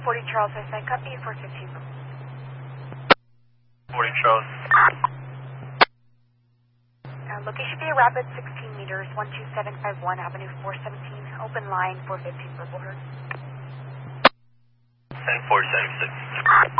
40 Charles, I sent copy 415. 40 Charles. Location via Rapid 16 meters, 12751 Avenue 417, open line 415 Purple Heart. 10-476.